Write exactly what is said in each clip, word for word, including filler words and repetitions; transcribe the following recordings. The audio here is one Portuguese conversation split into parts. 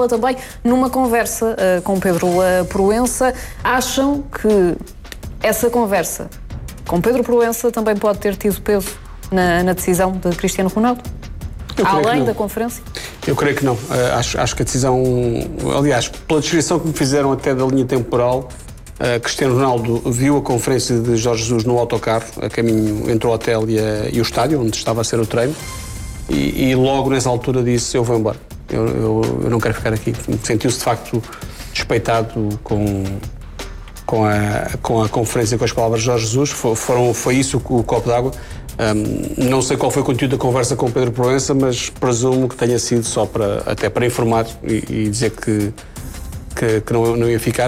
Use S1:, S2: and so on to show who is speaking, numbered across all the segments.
S1: fala também numa conversa uh, com Pedro uh, Proença. Acham que essa conversa com Pedro Proença também pode ter tido peso na, na decisão de Cristiano Ronaldo? Além da conferência?
S2: Eu creio que não. Uh, acho, acho que a decisão... Aliás, pela descrição que me fizeram até da linha temporal, uh, Cristiano Ronaldo viu a conferência de Jorge Jesus no autocarro, a caminho entre o hotel e, a, e o estádio, onde estava a ser o treino, e, e logo nessa altura disse: eu vou embora. Eu, eu, eu não quero ficar aqui. Sentiu-se de facto despeitado com, com, a, com a conferência, com as palavras de Jorge Jesus. Foi, foram, foi isso o, o copo d'água. Um, não sei qual foi o conteúdo da conversa com o Pedro Proença, mas presumo que tenha sido só para, até para informar e, e dizer que, que, que não, não ia ficar.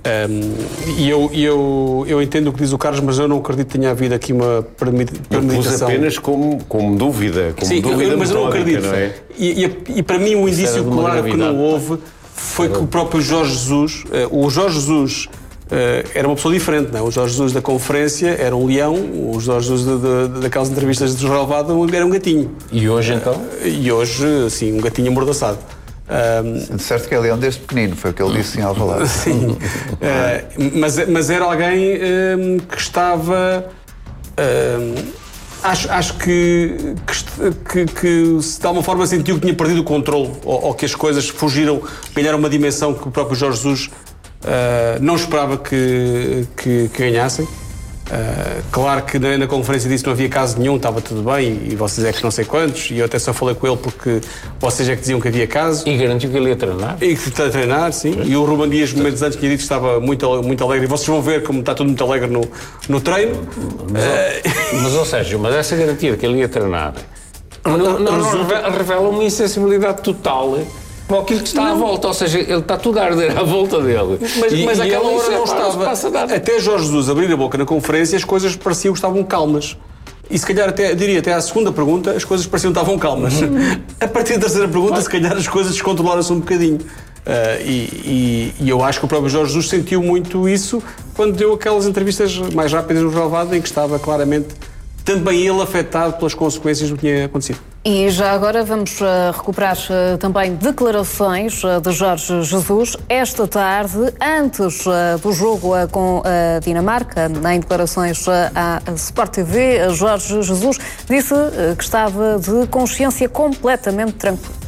S2: Um, e eu, eu, eu entendo o que diz o Carlos, mas eu não acredito que tenha havido aqui uma premeditação.
S3: Eu pus apenas como, como dúvida. Como
S2: Sim,
S3: dúvida
S2: eu, mas eu não acredito.
S3: Não é?
S2: e, e, e para mim um indício claro que não houve foi que o próprio Jorge Jesus, uh, o Jorge Jesus Uh, era uma pessoa diferente, não é? O Jorge Jesus da conferência era um leão, o Jorge Jesus de, de, daquelas entrevistas de Jornal Levado era um gatinho.
S4: E hoje então?
S2: Uh, e hoje, assim, um gatinho amordaçado.
S5: Uh, certo que é leão desde pequenino, foi o que ele disse em Alvalade.
S2: Sim, uh, mas, mas era alguém uh, que estava... Uh, acho, acho que, que, que se de alguma forma sentiu que tinha perdido o controle, ou, ou que as coisas fugiram, ganharam uma dimensão que o próprio Jorge Jesus Uh, não esperava que, que, que ganhassem. Uh, claro que na, na conferência disse que não havia caso nenhum, estava tudo bem, e vocês é que não sei quantos, e eu até só falei com ele porque vocês é que diziam que havia caso.
S4: E garantiu que ele ia treinar.
S2: E que está a treinar, sim. sim. E o Ruben Dias, momentos antes, tinha dito que estava muito, muito alegre, e vocês vão ver como está tudo muito alegre no, no treino.
S4: Mas, uh... mas, ou seja, mas essa garantia de que ele ia treinar não, não, não, resulta... revela uma insensibilidade total para aquilo que está não. à volta, ou seja, ele está tudo a arder à volta dele.
S2: Mas,
S4: e,
S2: mas
S4: e
S2: aquela hora não
S4: estava...
S2: estava... Até Jorge Jesus abrir a boca na conferência, as coisas pareciam que estavam calmas. E se calhar, até, diria, até à segunda pergunta, as coisas pareciam que estavam calmas. A partir da terceira pergunta, se calhar as coisas descontrolaram-se um bocadinho. Uh, e, e, e eu acho que o próprio Jorge Jesus sentiu muito isso quando deu aquelas entrevistas mais rápidas no Relvado, em que estava claramente também ele afetado pelas consequências do que tinha acontecido.
S1: E já agora vamos uh, recuperar uh, também declarações uh, de Jorge Jesus esta tarde, antes uh, do jogo uh, com a Dinamarca. Em declarações uh, à Sport T V, Jorge Jesus disse uh, que estava de consciência completamente tranquila.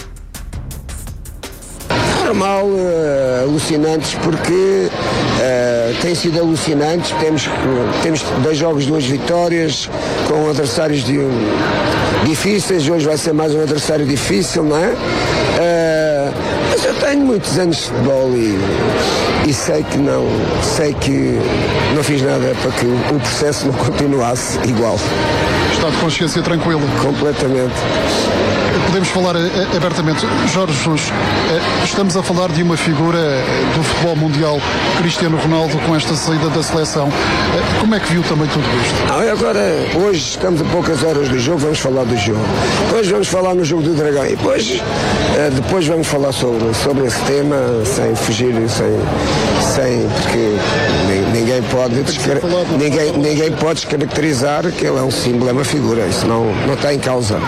S6: Normal, uh, alucinantes, porque uh, tem sido alucinantes. Temos, temos dois jogos, duas vitórias, com adversários de, um, difíceis. Hoje vai ser mais um adversário difícil, não é? Uh, mas eu tenho muitos anos de futebol e, e sei que não, sei que não fiz nada para que o processo não continuasse igual.
S7: Está de consciência tranquilo?
S6: Completamente.
S7: Podemos falar abertamente. Jorge Jesus, estamos a falar de uma figura do futebol mundial, Cristiano Ronaldo, com esta saída da seleção. Como é que viu também tudo isto?
S6: Ah, agora, hoje estamos a poucas horas do jogo, vamos falar do jogo. Depois vamos falar no jogo do Dragão. E depois, depois vamos falar sobre, sobre esse tema, sem fugir, sem, sem porque ninguém pode, descar... ninguém, ninguém pode descaracterizar que ele é um símbolo, é uma figura. Isso não, não está em causa.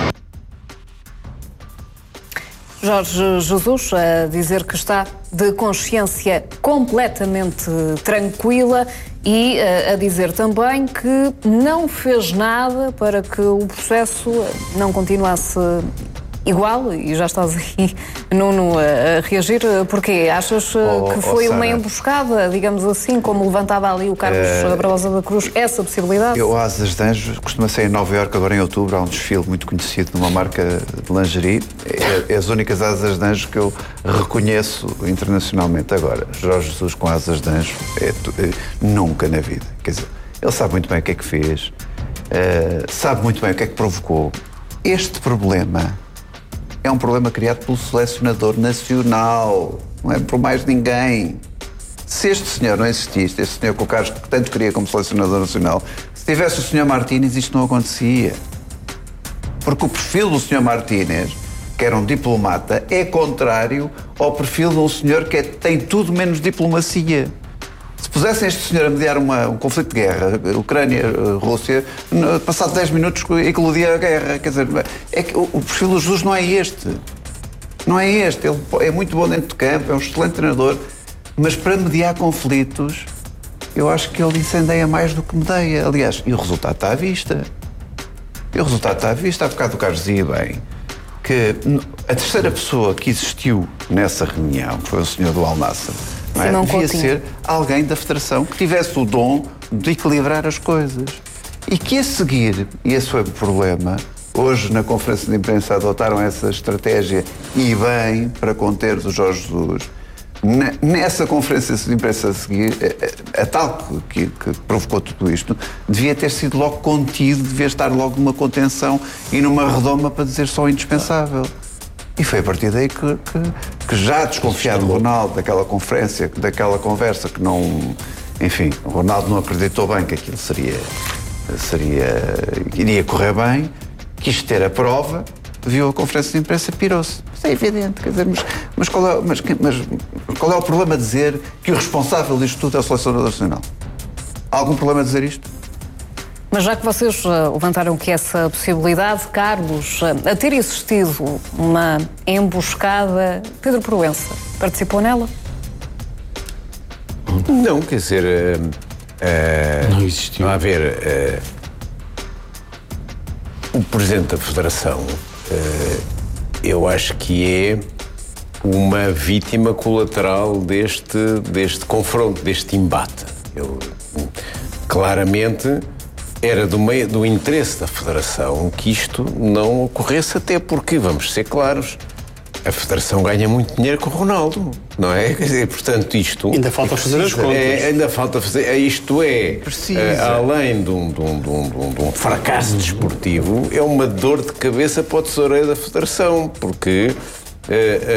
S1: Jorge Jesus a dizer que está de consciência completamente tranquila e a dizer também que não fez nada para que o processo não continuasse igual, e já estás aí, Nuno, a reagir. Porquê? Achas oh, que foi oh, uma emboscada, digamos assim, como levantava ali o Carlos uh, Barbosa da Cruz, essa possibilidade?
S5: Eu, Asas de Anjos, costuma ser em Nova Iorque agora em outubro, há um desfile muito conhecido numa marca de lingerie. É, é as únicas Asas de Anjos que eu reconheço internacionalmente. Agora, Jorge Jesus com Asas de Anjos, é, é, nunca na vida. Quer dizer, ele sabe muito bem o que é que fez, uh, sabe muito bem o que é que provocou. Este problema é um problema criado pelo selecionador nacional, não é por mais ninguém. Se este senhor não existisse, este senhor que o Carlos tanto queria como selecionador nacional, se tivesse o senhor Martínez, isto não acontecia. Porque o perfil do senhor Martínez, que era um diplomata, é contrário ao perfil de um senhor que é, tem tudo menos diplomacia. Se pusessem este senhor a mediar uma, um conflito de guerra, Ucrânia, Rússia, passado dez minutos eclodia a guerra. Quer dizer, é que o, o perfil do Jesus não é este. não é este. Ele é muito bom dentro de campo, é um excelente treinador, mas para mediar conflitos, eu acho que ele incendeia mais do que medeia. Aliás, e o resultado está à vista. E o resultado está à vista. Há bocado o Carlos dizia bem que a terceira pessoa que existiu nessa reunião, que foi o senhor do Al Nassr, não é? Devia Coutinho. Ser alguém da Federação que tivesse o dom de equilibrar as coisas. E que a seguir, e esse foi o problema, hoje na conferência de imprensa adotaram essa estratégia e bem para conter o Jorge Jesus. Nessa conferência de imprensa a seguir, a, a, a tal que, que provocou tudo isto, devia ter sido logo contido, devia estar logo numa contenção e numa redoma para dizer só indispensável. E foi a partir daí que, que, que já desconfiado o Ronaldo daquela conferência, daquela conversa que não... Enfim, o Ronaldo não acreditou bem que aquilo seria... seria iria correr bem, quis ter a prova, viu a conferência de imprensa e pirou-se. Isso é evidente, quer dizer, mas, mas, qual é, mas, mas qual é o problema de dizer que o responsável disto tudo é o selecionador nacional? Há algum problema a dizer isto?
S1: Mas já que vocês uh, levantaram aqui essa possibilidade, Carlos, uh, a ter existido uma emboscada, Pedro Proença participou nela?
S3: Não, quer dizer... Uh, uh,
S4: não existiu.
S3: Não, a ver... Uh, o Presidente da Federação... Uh, eu acho que é uma vítima colateral deste, deste confronto, deste embate. Eu, claramente era do, meio, do interesse da Federação que isto não ocorresse, até porque, vamos ser claros, a Federação ganha muito dinheiro com o Ronaldo, não é? Quer dizer, portanto, isto...
S2: Ainda falta fazer as contas.
S3: É, ainda falta fazer... Isto é, uh, além de um, de, um, de, um, de um fracasso desportivo, é uma dor de cabeça para o tesoureiro da Federação, porque uh,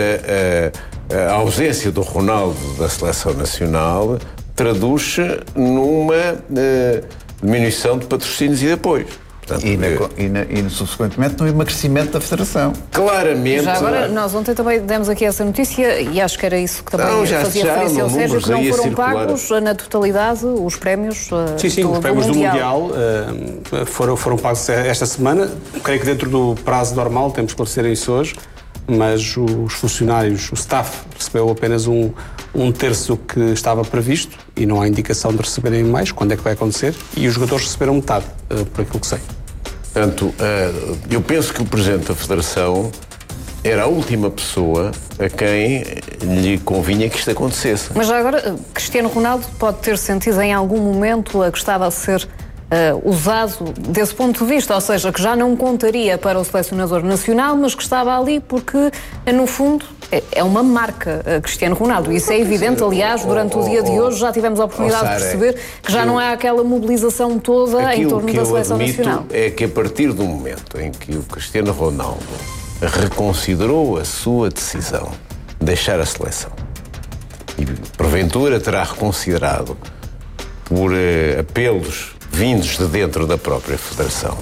S3: uh, uh, a ausência do Ronaldo da Seleção Nacional traduz-se numa uh, diminuição de patrocínios e de apoios.
S5: Portanto, e, na, e, na, e subsequentemente no emagrecimento da Federação.
S3: Claramente.
S1: Já agora, nós ontem também demos aqui essa notícia e acho que era isso que também não, já, fazia já, referência ao Sérgio, que não foram pagos na totalidade os prémios
S2: Sim, sim,
S1: do,
S2: os prémios do Mundial,
S1: do
S2: mundial uh, foram, foram pagos esta semana. Creio que dentro do prazo normal, temos que esclarecer isso hoje, mas os funcionários, o staff, recebeu apenas um, um terço que estava previsto e não há indicação de receberem mais, quando é que vai acontecer, e os jogadores receberam metade, uh, por aquilo que sei.
S3: Portanto, uh, eu penso que o Presidente da Federação era a última pessoa a quem lhe convinha que isto acontecesse.
S1: Mas já agora, Cristiano Ronaldo pode ter sentido em algum momento a que estava a ser uh, usado desse ponto de vista, ou seja, que já não contaria para o selecionador nacional, mas que estava ali porque, no fundo, é uma marca, Cristiano Ronaldo. Isso é evidente, aliás, durante o dia de hoje já tivemos a oportunidade de perceber que já não há aquela mobilização toda em torno da seleção nacional.
S3: É que a partir do momento em que o Cristiano Ronaldo reconsiderou a sua decisão de deixar a seleção e porventura terá reconsiderado por uh, apelos vindos de dentro da própria Federação,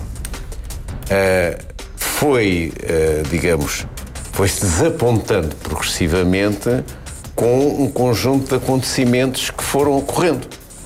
S3: uh, foi, uh, digamos, foi-se desapontando progressivamente com um conjunto de acontecimentos que foram ocorrendo,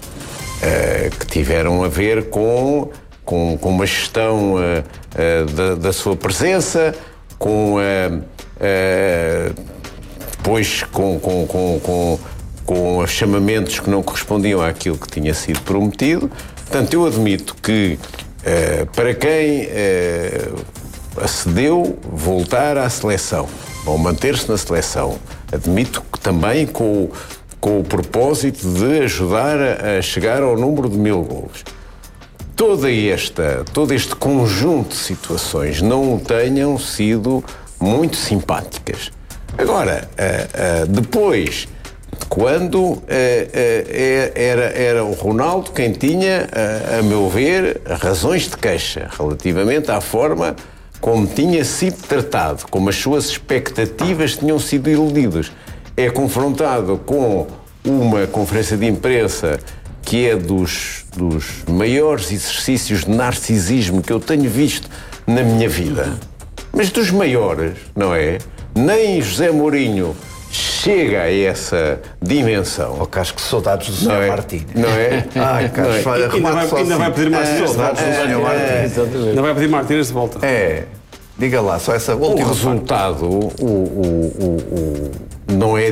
S3: uh, que tiveram a ver com, com, com uma gestão uh, uh, da, da sua presença, com uh, uh, depois com, com, com, com, com chamamentos que não correspondiam àquilo que tinha sido prometido. Portanto, eu admito que uh, para quem uh, acedeu voltar à seleção, ou manter-se na seleção, admito que também com, com o propósito de ajudar a, a chegar ao número de mil golos. Toda esta, todo este conjunto de situações não tenham sido muito simpáticas. Agora, uh, uh, depois, quando uh, uh, era, era o Ronaldo quem tinha, uh, a meu ver, razões de queixa relativamente à forma como tinha sido tratado, como as suas expectativas tinham sido iludidas, é confrontado com uma conferência de imprensa que é dos, dos maiores exercícios de narcisismo que eu tenho visto na minha vida. Mas dos maiores, não é? Nem José Mourinho chega a essa dimensão.
S5: Oh, Carlos, que saudades do senhor Martínez.
S3: Não é?
S5: Ai, Carlos,
S2: ainda vai, ainda vai pedir mais
S5: saudades do senhor Martínez.
S2: Ainda vai pedir Martínez de volta.
S5: É. Diga lá, só essa
S3: O
S5: última
S3: resultado o, o, o, o, não é